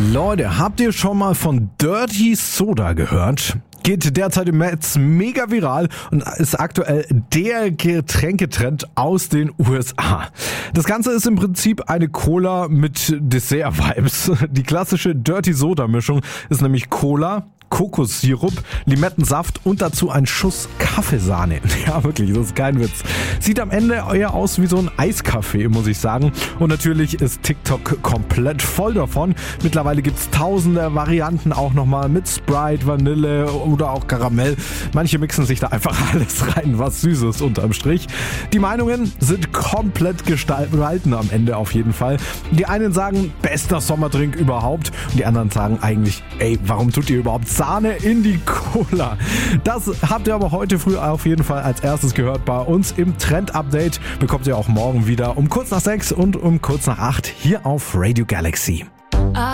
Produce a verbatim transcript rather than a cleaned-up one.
Leute, habt ihr schon mal von Dirty Soda gehört? Geht derzeit im Netz mega viral und ist aktuell der Getränketrend aus den U S A. Das Ganze ist im Prinzip eine Cola mit Dessert-Vibes. Die klassische Dirty Soda Mischung ist nämlich Cola, Kokossirup, Limettensaft und dazu ein Schuss Kaffeesahne. Ja, wirklich, das ist kein Witz. Sieht am Ende eher aus wie so ein Eiskaffee, muss ich sagen. Und natürlich ist TikTok komplett voll davon. Mittlerweile gibt's tausende Varianten auch nochmal mit Sprite, Vanille oder auch Karamell. Manche mixen sich da einfach alles rein, was süß ist unterm Strich. Die Meinungen sind komplett gespalten am Ende auf jeden Fall. Die einen sagen, bester Sommerdrink überhaupt. Und die anderen sagen eigentlich, ey, warum tut ihr überhaupt Sahne in die Cola? Das habt ihr aber heute früh auf jeden Fall als erstes gehört bei uns im Trend-Update. Bekommt ihr auch morgen wieder um kurz nach sechs und um kurz nach acht hier auf Radio Galaxy.